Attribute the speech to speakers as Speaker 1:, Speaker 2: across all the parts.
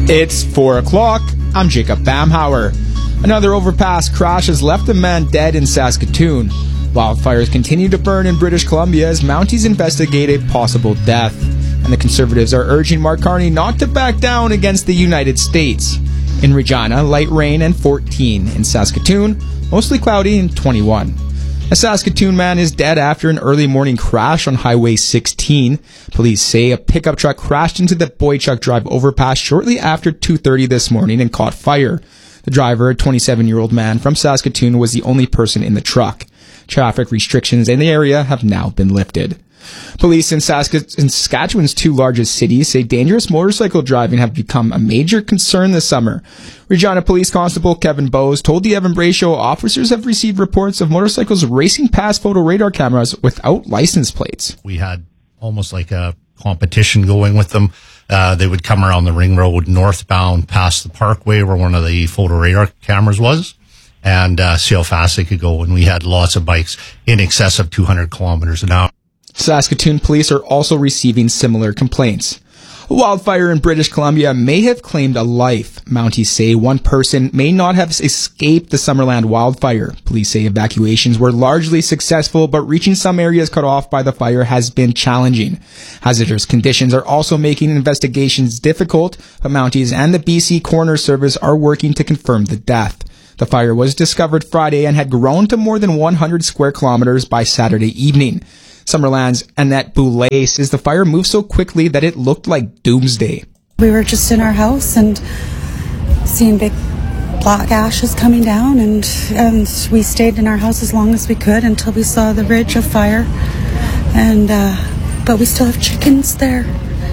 Speaker 1: It's 4 o'clock. I'm Jacob Bamhauer. Another overpass crash has left a man dead in Saskatoon. Wildfires continue to burn in British Columbia as Mounties investigate a possible death. And the Conservatives are urging Mark Carney not to back down against the United States. In Regina, light rain and 14. In Saskatoon, mostly cloudy and 21. A Saskatoon man is dead after an early morning crash on Highway 16. Police say a pickup truck crashed into the Boychuk Drive overpass shortly after 2:30 this morning and caught fire. The driver, a 27-year-old man from Saskatoon, was the only person in the truck. Traffic restrictions in the area have now been lifted. Police in Saskatchewan's two largest cities say dangerous motorcycle driving have become a major concern this summer. Regina Police Constable Kevin Bowes told the Evan Bray Show officers have received reports of motorcycles racing past photo radar cameras without license plates.
Speaker 2: We had almost like a competition going with them. They would come around the ring road northbound past the parkway where one of the photo radar cameras was and see how fast they could go. And we had lots of bikes in excess of 200 kilometers an hour.
Speaker 1: Saskatoon police are also receiving similar complaints. A wildfire in British Columbia may have claimed a life. Mounties say one person may not have escaped the Summerland wildfire. Police say evacuations were largely successful, but reaching some areas cut off by the fire has been challenging. Hazardous conditions are also making investigations difficult, but Mounties and the BC Coroner Service are working to confirm the death. The fire was discovered Friday and had grown to more than 100 square kilometers by Saturday evening. Summerland's Annette Boulay says the fire moved so quickly that it looked like doomsday.
Speaker 3: We were just in our house and seeing big black ashes coming down, and we stayed in our house as long as we could until we saw the ridge of fire. And but we still have chickens there.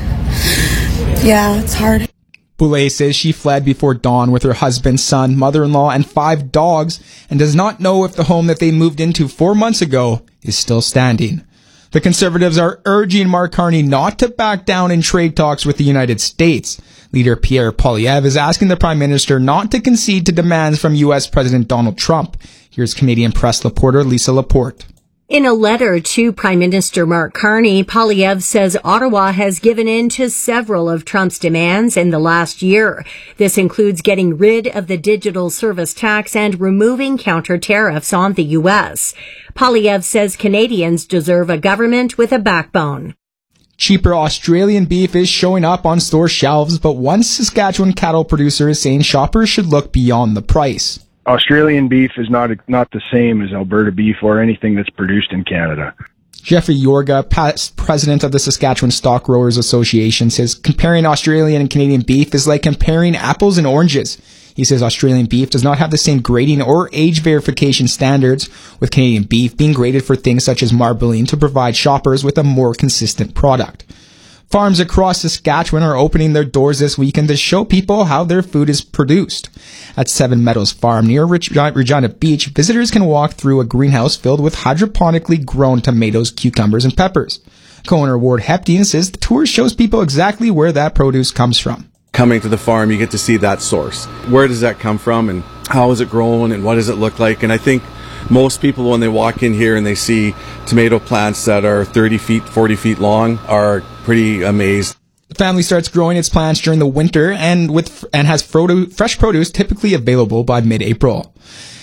Speaker 3: Yeah, it's hard.
Speaker 1: Boulay says she fled before dawn with her husband, son, mother-in-law, and 5 dogs, and does not know if the home that they moved into 4 months ago is still standing. The Conservatives are urging Mark Carney not to back down in trade talks with the United States. Leader Pierre Poilievre is asking the Prime Minister not to concede to demands from U.S. President Donald Trump. Here's Canadian press reporter Lisa Laporte.
Speaker 4: In a letter to Prime Minister Mark Carney, Poilievre says Ottawa has given in to several of Trump's demands in the last year. This includes getting rid of the digital service tax and removing counter tariffs on the U.S. Poilievre says Canadians deserve a government with a backbone.
Speaker 1: Cheaper Australian beef is showing up on store shelves, but one Saskatchewan cattle producer is saying shoppers should look beyond the price.
Speaker 5: Australian beef is not the same as Alberta beef or anything that's produced in Canada.
Speaker 1: Jeffrey Yorga, past president of the Saskatchewan Stock Growers Association, says comparing Australian and Canadian beef is like comparing apples and oranges. He says Australian beef does not have the same grading or age verification standards, with Canadian beef being graded for things such as marbling to provide shoppers with a more consistent product. Farms across Saskatchewan are opening their doors this weekend to show people how their food is produced. At Seven Meadows Farm near Regina Beach, visitors can walk through a greenhouse filled with hydroponically grown tomatoes, cucumbers, and peppers. Co-owner Ward Hepteen says the tour shows people exactly where that produce comes from.
Speaker 6: Coming to the farm, you get to see that source. Where does that come from, and how is it grown, and what does it look like? And I think most people, when they walk in here and they see tomato plants that are 30 feet, 40 feet long, are pretty amazed.
Speaker 1: The family starts growing its plants during the winter and has fresh produce typically available by mid-April.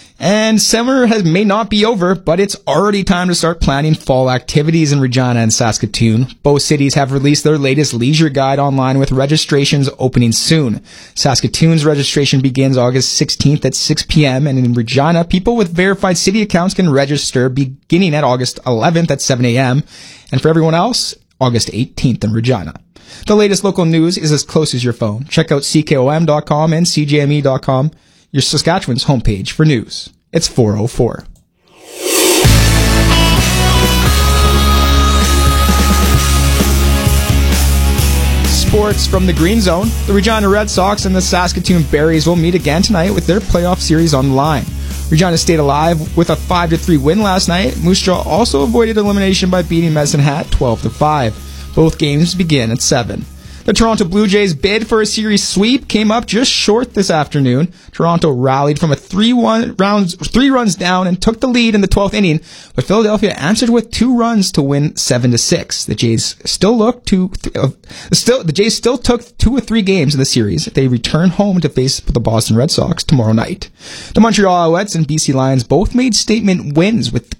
Speaker 1: And summer may not be over, but it's already time to start planning fall activities in Regina and Saskatoon. Both cities have released their latest leisure guide online with registrations opening soon. Saskatoon's registration begins August 16th at 6 p.m. and in Regina, people with verified city accounts can register beginning at August 11th at 7 a.m. And for everyone else, August 18th in Regina. The latest local news is as close as your phone. Check out CKOM.com and CJME.com, your Saskatchewan's homepage for news. It's 4:04. Sports from the Green Zone. The Regina Red Sox and the Saskatoon Berries will meet again tonight with their playoff series on the line. Regina stayed alive with a 5-3 win last night. Moose Jaw also avoided elimination by beating Medicine Hat 12-5. Both games begin at 7. The Toronto Blue Jays' bid for a series sweep came up just short this afternoon. Toronto rallied from a 3 runs down and took the lead in the 12th inning, but Philadelphia answered with 2 runs to win 7-6. The Jays still took 2 of 3 games in the series. They return home to face the Boston Red Sox tomorrow night. The Montreal Alouettes and BC Lions both made statement wins with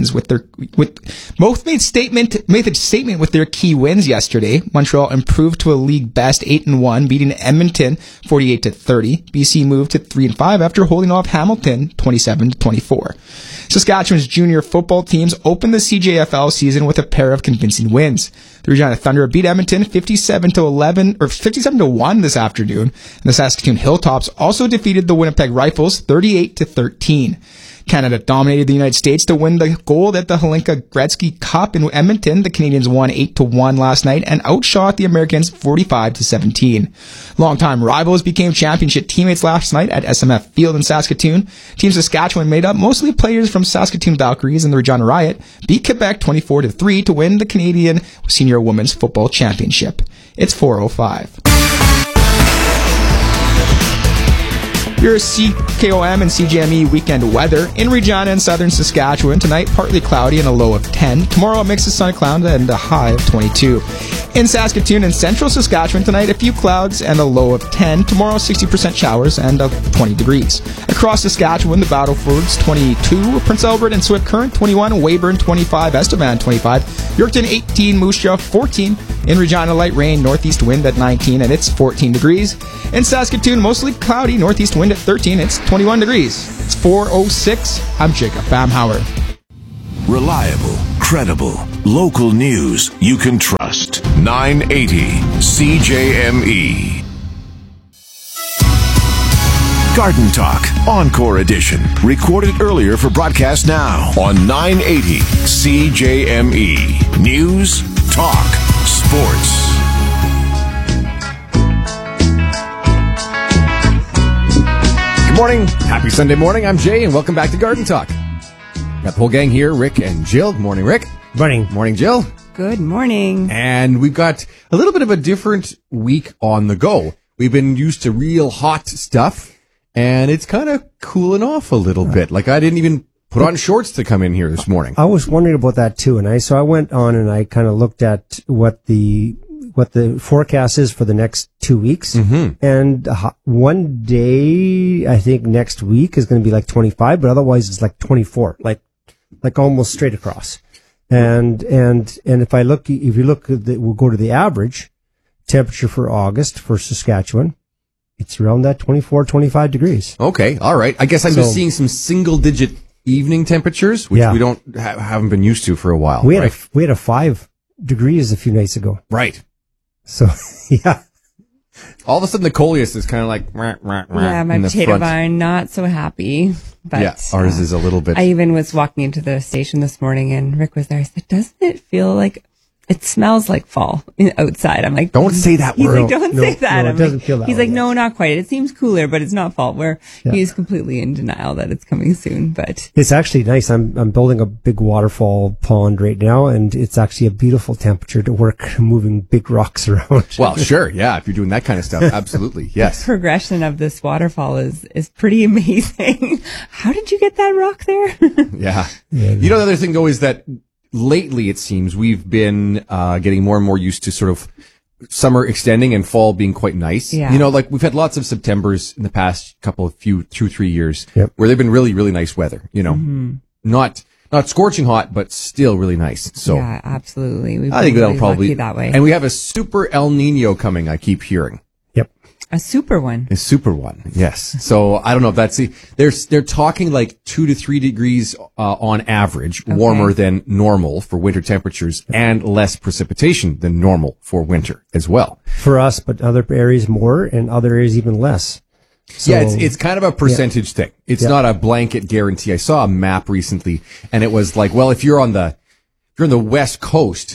Speaker 1: their key wins yesterday. Montreal improved to a league best 8-1, beating Edmonton 48-30. BC moved to 3-5 after holding off Hamilton 27-24. Saskatchewan's junior football teams opened the CJFL season with a pair of convincing wins. The Regina Thunder beat Edmonton 57-1 this afternoon, and the Saskatoon Hilltops also defeated the Winnipeg Rifles 38-13. Canada dominated the United States to win the gold at the Hlinka Gretzky Cup in Edmonton. The Canadians won 8-1 last night and outshot the Americans 45-17. Longtime rivals became championship teammates last night at SMF Field in Saskatoon. Team Saskatchewan, made up mostly of players from Saskatoon Valkyries and the Regina Riot, beat Quebec 24-3 to win the Canadian Senior Women's Football Championship. It's 4:05. Your CKOM and CJME weekend weather. In Regina and southern Saskatchewan, tonight partly cloudy and a low of 10. Tomorrow a mix of sun and cloud and a high of 22. In Saskatoon and central Saskatchewan, tonight a few clouds and a low of 10. Tomorrow 60% showers and 20 degrees. Across Saskatchewan, the Battlefords 22, Prince Albert and Swift Current 21, Weyburn 25, Estevan 25, Yorkton 18, Moose Jaw 14. In Regina, light rain, northeast wind at 19 and it's 14 degrees. In Saskatoon, mostly cloudy, northeast wind at 13, it's 21 degrees. It's 4:06. I'm Jacob Bamhauer.
Speaker 7: Reliable, credible, local news you can trust. 980 CJME. Garden Talk, Encore Edition. Recorded earlier for broadcast now on 980 CJME. News, talk, sports.
Speaker 8: Good morning. Happy Sunday morning. I'm Jay, and welcome back to Garden Talk. Got the whole gang here, Rick and Jill. Good morning, Rick.
Speaker 9: Morning.
Speaker 8: Morning, Jill.
Speaker 10: Good morning.
Speaker 8: And we've got a little bit of a different week on the go. We've been used to real hot stuff, and it's kind of cooling off a little bit. Like, I didn't even put on shorts to come in here this morning.
Speaker 9: I was wondering about that too, and I went on and I kind of looked at what the forecast is for the next 2 weeks. Mm-hmm. And one day, I think next week is going to be like 25, but otherwise it's like 24, like almost straight across. And if you look we'll go to the average temperature for August for Saskatchewan. It's around that 24, 25 degrees.
Speaker 8: Okay. All right. I guess I'm just seeing some single digit evening temperatures, which we haven't been used to for a while.
Speaker 9: We had a 5 degrees a few nights ago.
Speaker 8: Right.
Speaker 9: So, yeah.
Speaker 8: All of a sudden, the coleus is kind of like,
Speaker 10: yeah, my potato vine, not so happy. But
Speaker 8: yeah, ours is a little bit.
Speaker 10: I even was walking into the station this morning and Rick was there. I said, doesn't it feel like it smells like fall outside? I'm like,
Speaker 8: don't say that word.
Speaker 10: He's like, don't say that.
Speaker 9: No, it doesn't feel that
Speaker 10: He's
Speaker 9: way,
Speaker 10: like, no, not quite. It seems cooler, but it's not fall. He's completely in denial that it's coming soon, but
Speaker 9: it's actually nice. I'm building a big waterfall pond right now, and it's actually a beautiful temperature to work moving big rocks around.
Speaker 8: Well, sure. Yeah. If you're doing that kind of stuff. Absolutely. Yes.
Speaker 10: The progression of this waterfall is pretty amazing. How did you get that rock there?
Speaker 8: Yeah. You know, the other thing though is that lately, it seems we've been getting more and more used to sort of summer extending and fall being quite nice.
Speaker 10: Yeah.
Speaker 8: You know, like we've had lots of Septembers in the past 2-3 years
Speaker 9: where
Speaker 8: they've been really, really nice weather. You know, not scorching hot, but still really nice. So
Speaker 10: yeah, absolutely.
Speaker 8: I think that'll probably
Speaker 10: lucky that way.
Speaker 8: And we have a super El Nino coming. I keep hearing.
Speaker 10: A super one.
Speaker 8: A super one, yes. So I don't know if that's they're talking like 2 to 3 degrees on average warmer than normal for winter temperatures and less precipitation than normal for winter as well.
Speaker 9: For us, but other areas more and other areas even less. So,
Speaker 8: yeah, it's kind of a percentage thing. It's not a blanket guarantee. I saw a map recently and it was like, well, if you're on the west coast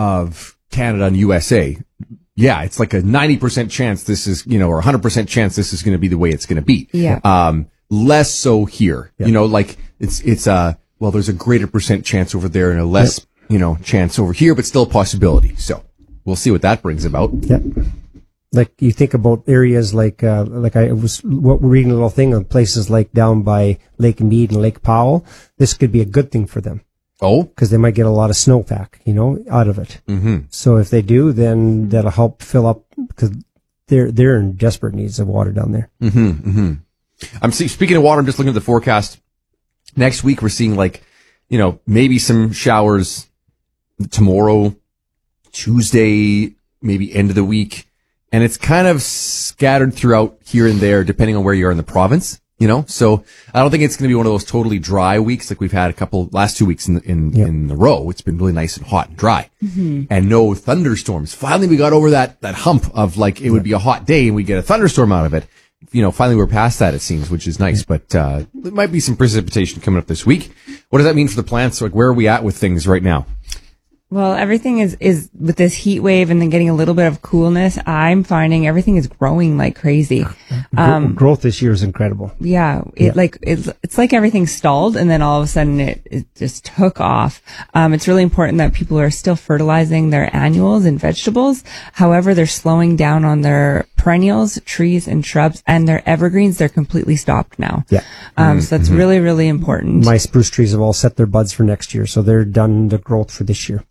Speaker 8: of Canada and USA, yeah, it's like a 90% chance this is, or 100% chance this is going to be the way it's going to be.
Speaker 10: Yeah.
Speaker 8: Less so here, like there's a greater percent chance over there and a less, chance over here, but still a possibility. So we'll see what that brings about.
Speaker 9: Yep. Like you think about areas like I was reading a little thing on places like down by Lake Mead and Lake Powell. This could be a good thing for them.
Speaker 8: Oh,
Speaker 9: because they might get a lot of snowpack, out of it.
Speaker 8: Mm-hmm.
Speaker 9: So if they do, then that'll help fill up because they're in desperate needs of water down there.
Speaker 8: Mm-hmm. Mm-hmm. Speaking of water, I'm just looking at the forecast. Next week we're seeing maybe some showers tomorrow, Tuesday, maybe end of the week. And it's kind of scattered throughout here and there, depending on where you are in the province, So I don't think it's going to be one of those totally dry weeks like we've had last 2 weeks in a row. It's been really nice and hot and dry. Mm-hmm. And no thunderstorms. Finally, we got over that hump of it would be a hot day and we get a thunderstorm out of it. Finally we're past that, it seems, which is nice. But there might be some precipitation coming up this week. What does that mean for the plants? Where are we at with things right now?
Speaker 10: Well, everything is with this heat wave and then getting a little bit of coolness. I'm finding everything is growing like crazy.
Speaker 9: Growth this year is incredible.
Speaker 10: Yeah. It's like everything stalled and then all of a sudden it just took off. It's really important that people are still fertilizing their annuals and vegetables. However, they're slowing down on their perennials, trees and shrubs, and their evergreens. They're completely stopped now.
Speaker 9: Yeah.
Speaker 10: So that's really, really important.
Speaker 9: My spruce trees have all set their buds for next year. So they're done the growth for this year.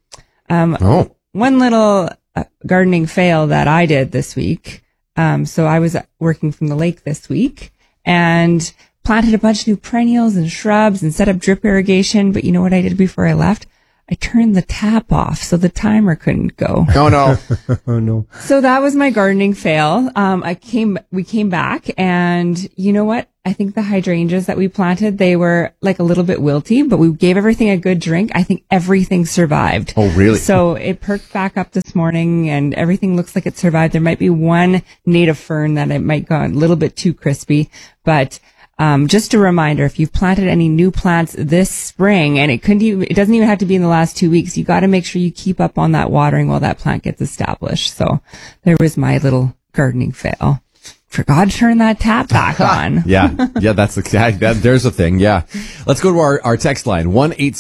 Speaker 10: One little gardening fail that I did this week. So I was working from the lake this week and planted a bunch of new perennials and shrubs and set up drip irrigation. But you know what I did before I left? I turned the tap off so the timer couldn't go.
Speaker 8: Oh no.
Speaker 9: Oh no.
Speaker 10: So that was my gardening fail. We came back and you know what? I think the hydrangeas that we planted, they were like a little bit wilty, but we gave everything a good drink. I think everything survived.
Speaker 8: Oh, really?
Speaker 10: So it perked back up this morning and everything looks like it survived. There might be one native fern that it might go a little bit too crispy, but just a reminder, if you've planted any new plants this spring, and it doesn't even have to be in the last 2 weeks, you got to make sure you keep up on that watering while that plant gets established. So there was my little gardening fail. Forgot to turn that tap back on.
Speaker 8: Yeah, that's there's a thing. Yeah. Let's go to our text line,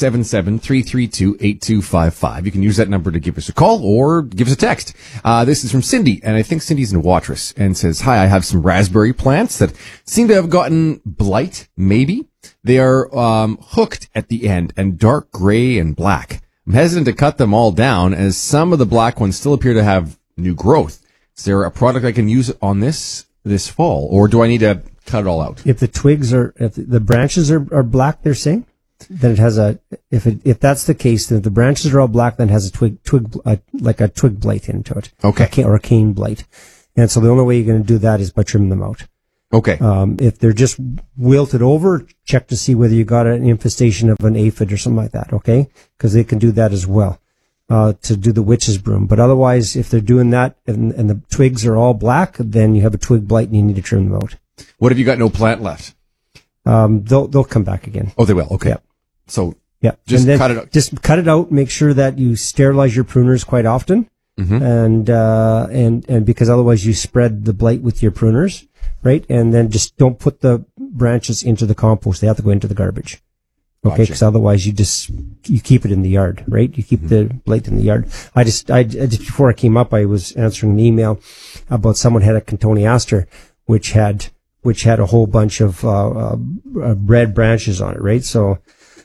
Speaker 8: 1-877-332-8255. You can use that number to give us a call or give us a text. This is from Cindy, and I think Cindy's in Watrous, and says, hi, I have some raspberry plants that seem to have gotten blight, maybe. They are hooked at the end and dark gray and black. I'm hesitant to cut them all down as some of the black ones still appear to have new growth. Is there a product I can use on this fall, or do I need to cut it all out?
Speaker 9: If the twigs if the branches are black, they're saying, then it has if that's the case, then if the branches are all black, then it has a twig blight into it.
Speaker 8: Okay.
Speaker 9: Or a cane blight. And so the only way you're going to do that is by trimming them out.
Speaker 8: Okay.
Speaker 9: If they're just wilted over, check to see whether you got an infestation of an aphid or something like that. Okay. Because they can do that as well. To do the witch's broom. But otherwise, if they're doing that and the twigs are all black, then you have a twig blight and you need to trim them out.
Speaker 8: What if you got no plant left?
Speaker 9: They'll come back again.
Speaker 8: Oh, they will. Okay.
Speaker 9: Yeah.
Speaker 8: So
Speaker 9: yeah,
Speaker 8: just cut it out.
Speaker 9: Just cut it out. Make sure that you sterilize your pruners quite often. Mm-hmm. And because otherwise you spread the blight with your pruners, right? And then just don't put the branches into the compost. They have to go into the garbage. Okay, because otherwise you keep it in the yard, right? You keep the blight in the yard. I just before I came up, I was answering an email about someone had a Cotoneaster, which had a whole bunch of red branches on it, right? So,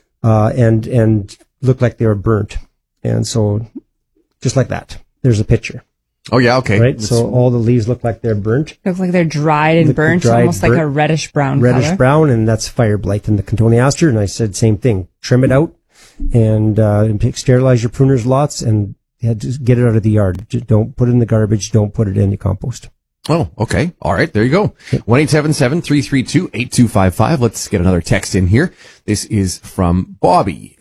Speaker 9: and looked like they were burnt, and so just like that, there's a picture.
Speaker 8: Oh yeah, okay.
Speaker 9: Right, so all the leaves look like they're burnt.
Speaker 10: Looks like they're dried and burnt, almost like a reddish brown color.
Speaker 9: Brown, and that's fire blight in the Cotoneaster. And I said same thing: trim it out and sterilize your pruners lots, and just get it out of the yard. Just don't put it in the garbage. Don't put it in the compost.
Speaker 8: Oh, okay. All right. There you go. 1-877-332-8255. Let's get another text in here. This is from Bobby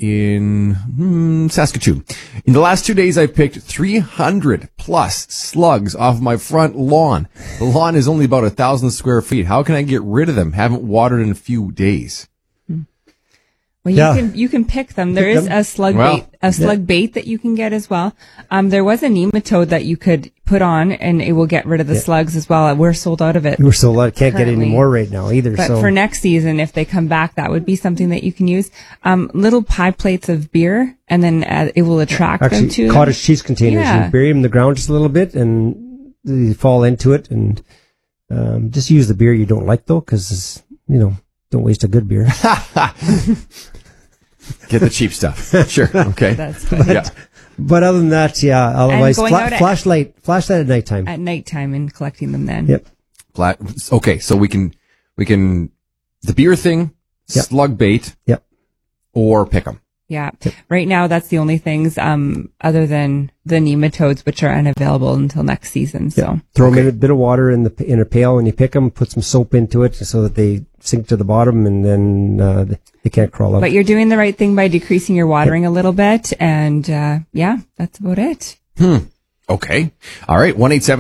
Speaker 8: in Saskatoon. In the last 2 days, I've picked 300 plus slugs off my front lawn. The lawn is only about 1,000 square feet. How can I get rid of them? Haven't watered in a few days.
Speaker 10: Well, you can pick them. There is a slug bait that you can get as well. There was a nematode that you could put on, and it will get rid of the slugs as well. We're sold out of it.
Speaker 9: We're sold out. Can't get any more right now either.
Speaker 10: But for next season, if they come back, that would be something that you can use. Little pie plates of beer, and then it will attract them to
Speaker 9: cottage cheese containers.
Speaker 10: Yeah.
Speaker 9: You bury them in the ground just a little bit, and they fall into it. And just use the beer you don't like though, because don't waste a good beer.
Speaker 8: Get the cheap stuff. Sure. Okay.
Speaker 10: That's good.
Speaker 9: But other than that, otherwise,
Speaker 10: flashlight
Speaker 9: at nighttime.
Speaker 10: At nighttime and collecting them then.
Speaker 9: Yep.
Speaker 8: Okay. So we can, the beer thing, slug bait.
Speaker 9: Yep.
Speaker 8: Or pick them.
Speaker 10: Yeah. Right now, that's the only things, other than the nematodes, which are unavailable until next season. So
Speaker 9: throw them in a bit of water in a pail when you pick them, put some soap into it so that they sink to the bottom, and then, they can't crawl out.
Speaker 10: But you're doing the right thing by decreasing your watering a little bit. And, that's about it.
Speaker 8: Okay. All right.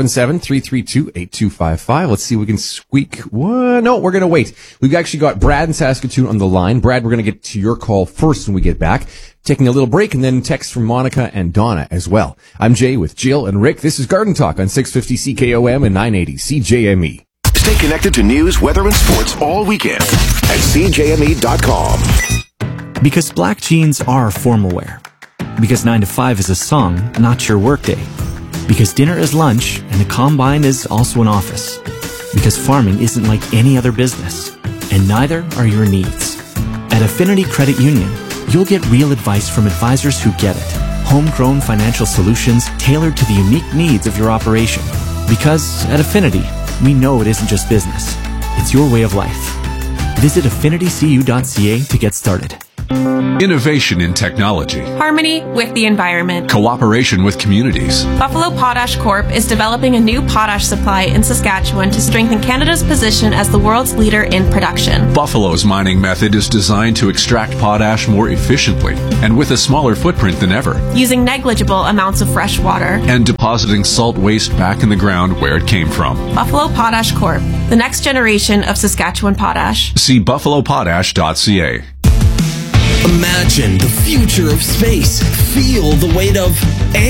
Speaker 8: 1-877-332-8255. Let's see if we can squeak one. No, we're going to wait. We've actually got Brad in Saskatoon on the line. Brad, we're going to get to your call first when we get back. Taking a little break, and then text from Monica and Donna as well. I'm Jay with Jill and Rick. This is Garden Talk on 650 CKOM and 980 CJME.
Speaker 7: Stay connected to news, weather, and sports all weekend at CJME.com.
Speaker 11: Because black jeans are formal wear. Because 9 to 5 is a song, not your workday. Because dinner is lunch, and the combine is also an office. Because farming isn't like any other business, and neither are your needs. At Affinity Credit Union, you'll get real advice from advisors who get it. Homegrown financial solutions tailored to the unique needs of your operation. Because at Affinity, we know it isn't just business. It's your way of life. Visit affinitycu.ca to get started.
Speaker 12: Innovation in technology.
Speaker 13: Harmony with the environment.
Speaker 12: Cooperation with communities.
Speaker 13: Buffalo Potash Corp. is developing a new potash supply in Saskatchewan to strengthen Canada's position as the world's leader in production.
Speaker 12: Buffalo's mining method is designed to extract potash more efficiently and with a smaller footprint than ever.
Speaker 13: Using negligible amounts of fresh water.
Speaker 12: And depositing salt waste back in the ground where it came from.
Speaker 13: Buffalo Potash Corp. The next generation of Saskatchewan potash.
Speaker 12: See buffalopotash.ca.
Speaker 14: Imagine the future of space. Feel the weight of